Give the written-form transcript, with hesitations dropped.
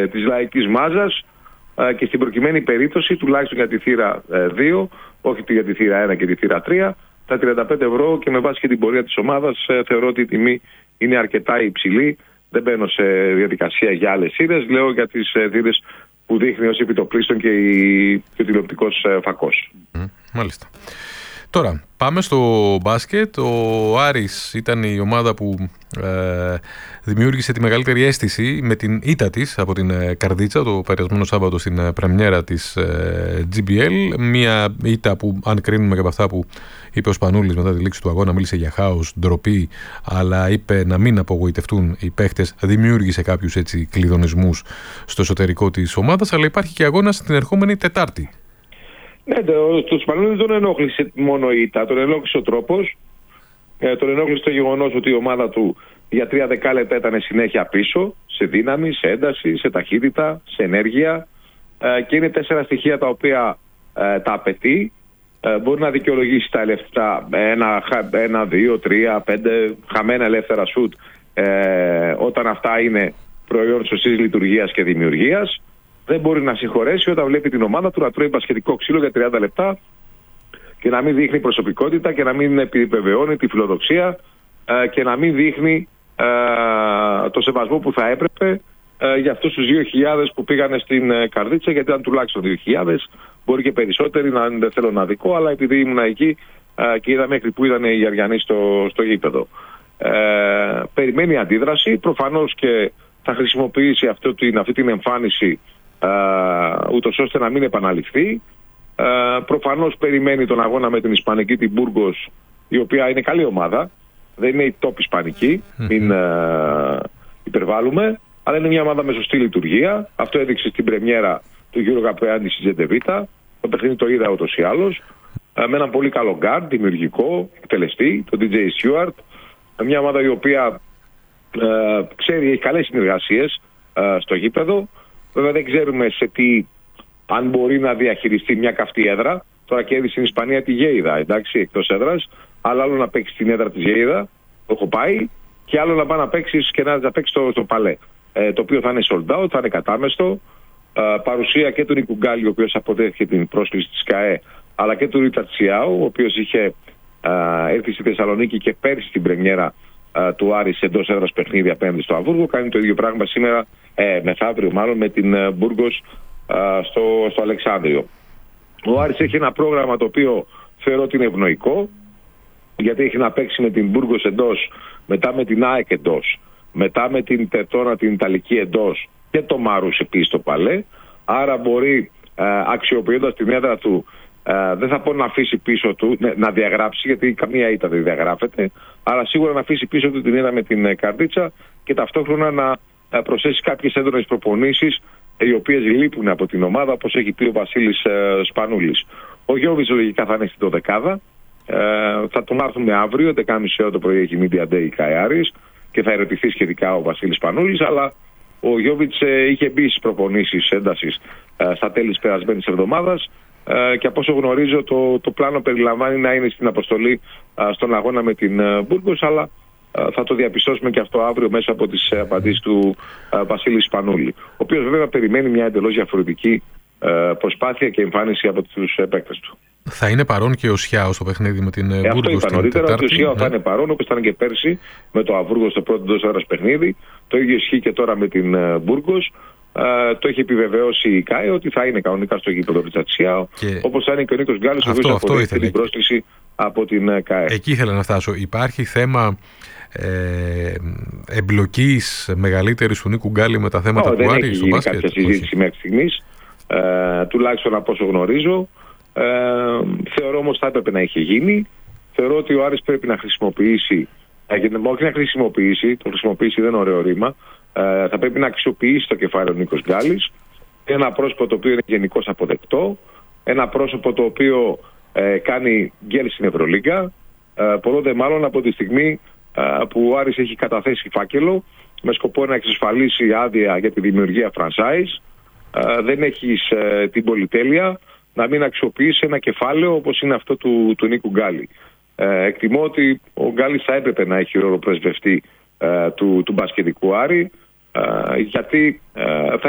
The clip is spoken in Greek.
της λαϊκής μάζας και στην προκειμένη περίπτωση, τουλάχιστον για τη θύρα 2, όχι για τη θύρα 1 και τη θύρα 3, τα 35 ευρώ, και με βάση και την πορεία της ομάδας θεωρώ ότι η τιμή είναι αρκετά υψηλή. Δεν μπαίνω σε διαδικασία για άλλες θύρες, λέω για τις θύρες που δείχνει ως επιτοπλίστων και ο τηλεοπτικός φακός. Μάλιστα. Τώρα, πάμε στο μπάσκετ. Ο Άρης ήταν η ομάδα που δημιούργησε τη μεγαλύτερη αίσθηση με την ήττα της από την Καρδίτσα το περασμένο Σάββατο στην πρεμιέρα της GBL. Μια ήττα που, αν κρίνουμε και από αυτά που είπε ο Σπανούλης μετά τη λήξη του αγώνα, μίλησε για χάος, ντροπή, αλλά είπε να μην απογοητευτούν οι παίχτες. Δημιούργησε κάποιους έτσι κλειδονισμούς στο εσωτερικό της ομάδας, αλλά υπάρχει και αγώνας την ερχόμενη Τετάρτη. Ναι, το Σπανούλη δεν τον ενόχλησε μόνο η ήττα, τον ενόχλησε ο τρόπος, τον ενόχλησε το γεγονός ότι η ομάδα του για 3 δεκάλεπτα ήταν συνέχεια πίσω, σε δύναμη, σε ένταση, σε ταχύτητα, σε ενέργεια, και είναι 4 στοιχεία τα οποία τα απαιτεί. Μπορεί να δικαιολογήσει τα ελεύθερα 1, 2, 3, 5 χαμένα ελεύθερα σουτ, όταν αυτά είναι προϊόν σωστής λειτουργίας και δημιουργίας. Δεν μπορεί να συγχωρέσει όταν βλέπει την ομάδα του να τρώει μπασκετικό ξύλο για 30 λεπτά και να μην δείχνει προσωπικότητα και να μην επιβεβαιώνει τη φιλοδοξία και να μην δείχνει το σεβασμό που θα έπρεπε για αυτούς τους 2.000 που πήγανε στην Καρδίτσα, γιατί ήταν τουλάχιστον 2.000, μπορεί και περισσότεροι, δεν θέλω να δικό, αλλά επειδή ήμουν εκεί και είδα μέχρι που ήταν οι Αριανοί στο γήπεδο. Περιμένει αντίδραση, προφανώς και θα χρησιμοποιήσει αυτή την εμφάνιση ούτως ώστε να μην επαναληφθεί. Προφανώς περιμένει τον αγώνα με την Ισπανική, την Μπουργκος, η οποία είναι καλή ομάδα, δεν είναι η top Ισπανική, μην υπερβάλλουμε, αλλά είναι μια ομάδα με σωστή λειτουργία. Αυτό έδειξε στην πρεμιέρα του Γιώργου Καπεάνη στη Ζεντεβίτα. Το παιχνίδι το είδα ούτως ή άλλως, με έναν πολύ καλό γκάρντ, δημιουργικό, εκτελεστή, τον DJ Stewart. Μια ομάδα η οποία ξέρει, έχει καλές συνεργασίες στο γήπεδο. Βέβαια δεν ξέρουμε αν μπορεί να διαχειριστεί μια καυτή έδρα. Τώρα κέρδισε στην Ισπανία τη Γέιδα, εντάξει, εκτός έδρας. Αλλά άλλο να παίξει την έδρα της Γέιδα, το έχω πάει, και άλλο να πάει να παίξει και να παίξει στο Παλέ. Το οποίο θα είναι sold out, θα είναι κατάμεστο. Παρουσία και του Νίκου Γκάλι, ο οποίος αποδέχθηκε την πρόσκληση της ΚΑΕ, αλλά και του Ρίτσαρτ Σιάου, ο οποίος είχε έρθει στη Θεσσαλονίκη και πέρσι στην πρεμιέρα του Άρη εντός έδρας παιχνίδι απέναντι στο Αμβούργο. Κάνει το ίδιο πράγμα σήμερα, μεθαύριο μάλλον, με την Μπουργκος στο Αλεξάνδριο. Ο Άρης έχει ένα πρόγραμμα το οποίο θεωρώ ότι είναι ευνοϊκό, γιατί έχει να παίξει με την Μπουργκος εντός, μετά με την ΑΕΚ εντός, μετά με την Τετόνα την Ιταλική εντός και το Μάρους επίσης στο Παλέ. Άρα μπορεί, αξιοποιώντας την έδρα του, δεν θα πω να αφήσει πίσω του, να διαγράψει, γιατί καμία ήττα δεν διαγράφεται, αλλά σίγουρα να αφήσει πίσω του την έδρα με την Καρδίτσα και ταυτόχρονα να προσθέσει κάποιες έντονες προπονήσεις οι οποίες λείπουν από την ομάδα, όπως έχει πει ο Βασίλης Σπανούλης. Ο Γιώβιτς λογικά θα είναι στην 12η. Θα τον μάθουμε αύριο, 11.30 το πρωί έχει Media Day Καϊάρης και θα ερωτηθεί σχετικά ο Βασίλης Σπανούλης, αλλά ο Γιώβιτς είχε μπει στις προπονήσεις έντασης στα τέλη της περασμένης εβδομάδας και από όσο γνωρίζω το πλάνο περιλαμβάνει να είναι στην αποστολή στον αγώνα με την Μπουργκος, αλλά θα το διαπιστώσουμε και αυτό αύριο μέσα από τις απαντήσεις του Βασίλη Σπανούλη, ο οποίος βέβαια περιμένει μια εντελώς διαφορετική προσπάθεια και εμφάνιση από τους παίκτες του. Θα είναι παρόν και ο Σιάο στο παιχνίδι με την Μπουργκος. Αυτό είπα νωρίτερα, ότι ο Σιάο θα είναι παρόν, όπως ήταν και πέρσι με το Αμβούργο στο πρώτο εντός έδρας παιχνίδι. Το ίδιο ισχύει και τώρα με την Μπουργκος. Το έχει επιβεβαιώσει η ΚΑΕ ότι θα είναι κανονικά στο γήπεδο του Ρίτσαρτ Σιάο, όπως θα είναι και ο Νίκος Γκάλης, ο οποίος αποδέχεται την πρόσκληση από την ΚΑΕ. Εκεί ήθελα να φτάσω. Υπάρχει θέμα εμπλοκής μεγαλύτερης του Νίκου Γκάλη με τα θέματα του Άρη στο μπάσκετ? Δεν έχει κάποια συζήτηση μέχρι στιγμής, τουλάχιστον από όσο γνωρίζω. Θεωρώ όμως θα έπρεπε να είχε γίνει. Θεωρώ ότι ο Άρης πρέπει να χρησιμοποιήσει, όχι να χρησιμοποιήσει, το χρησιμοποιήσει δεν είναι ωραίο ρήμα, θα πρέπει να αξιοποιήσει το κεφάλαιο Νίκος Γκάλης, ένα πρόσωπο το οποίο είναι γενικώς αποδεκτό, ένα πρόσωπο το οποίο κάνει γκέλ στην Ευρωλίγκα, πολλό δε μάλλον από τη στιγμή που ο Άρης έχει καταθέσει φάκελο με σκοπό να εξασφαλίσει άδεια για τη δημιουργία franchise. Δεν έχεις την πολυτέλεια να μην αξιοποιήσει ένα κεφάλαιο όπως είναι αυτό του Νίκου Γκάλη. Εκτιμώ ότι ο Γκάλης θα έπρεπε να έχει ρόλο πρεσβευτή του μπασκετικού Άρη, γιατί θα